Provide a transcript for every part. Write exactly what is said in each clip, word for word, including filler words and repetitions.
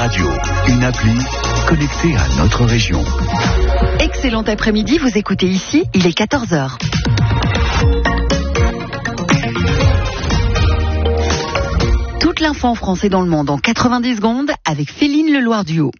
Radio, une appli connectée à notre région. Excellent après-midi, vous écoutez ici, il est quatorze heures. Toute l'info en français dans le monde en quatre-vingt-dix secondes avec Féline Leloir-Duhaut.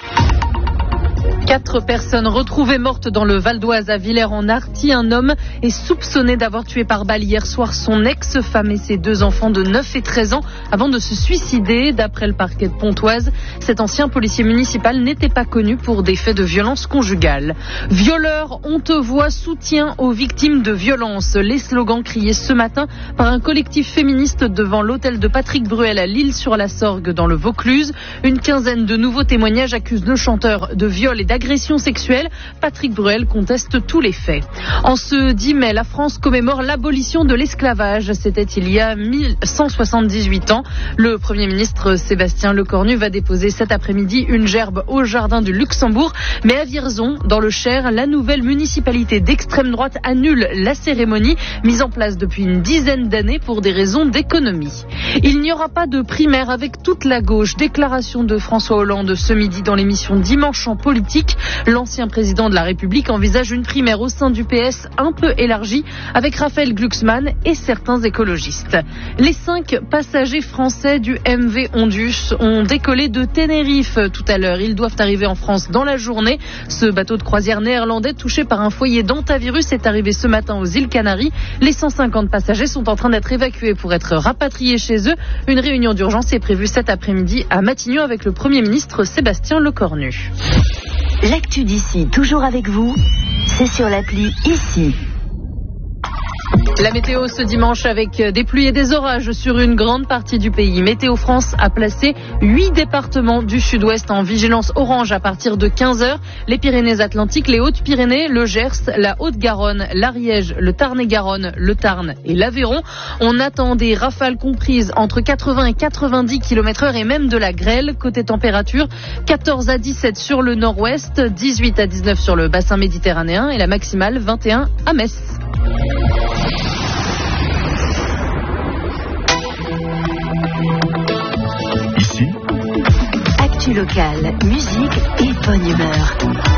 Quatre personnes retrouvées mortes dans le Val d'Oise à Villers-en-Arthy. Un homme est soupçonné d'avoir tué par balle hier soir son ex-femme et ses deux enfants de neuf et treize ans avant de se suicider. D'après le parquet de Pontoise, cet ancien policier municipal n'était pas connu pour des faits de violence conjugale. Violeurs, on te voit, soutien aux victimes de violences. Les slogans criés ce matin par un collectif féministe devant l'hôtel de Patrick Bruel à L'Isle-sur-la-Sorgue dans le Vaucluse. Une quinzaine de nouveaux témoignages accusent le chanteur de viol et d'agression sexuelle. Patrick Bruel conteste tous les faits. En ce dix mai, la France commémore l'abolition de l'esclavage. C'était il y a mille cent soixante-dix-huit ans. Le Premier ministre Sébastien Lecornu va déposer cet après-midi une gerbe au jardin du Luxembourg. Mais à Vierzon, dans le Cher, la nouvelle municipalité d'extrême droite annule la cérémonie mise en place depuis une dizaine d'années pour des raisons d'économie. Il n'y aura pas de primaire avec toute la gauche. Déclaration de François Hollande ce midi dans l'émission Dimanche en politique. L'ancien président de la République envisage une primaire au sein du P S un peu élargie avec Raphaël Glucksmann et certains écologistes. Les cinq passagers français du M V Ondus ont décollé de Tenerife tout à l'heure. Ils doivent arriver en France dans la journée. Ce bateau de croisière néerlandais touché par un foyer d'hantavirus est arrivé ce matin aux îles Canaries. Les cent cinquante passagers sont en train d'être évacués pour être rapatriés chez eux. Une réunion d'urgence est prévue cet après-midi à Matignon avec le Premier ministre Sébastien Lecornu. L'actu d'ici, toujours avec vous, c'est sur l'appli Ici. La météo ce dimanche avec des pluies et des orages sur une grande partie du pays. Météo France a placé huit départements du sud-ouest en vigilance orange à partir de quinze heures. Les Pyrénées-Atlantiques, les Hautes-Pyrénées, le Gers, la Haute-Garonne, l'Ariège, le Tarn-et-Garonne, le Tarn et l'Aveyron. On attend des rafales comprises entre quatre-vingts et quatre-vingt-dix kilomètres heure et même de la grêle. Côté température, quatorze à dix-sept sur le nord-ouest, dix-huit à dix-neuf sur le bassin méditerranéen et la maximale vingt et un à Metz. Ici, Actu locale, musique et bonne humeur.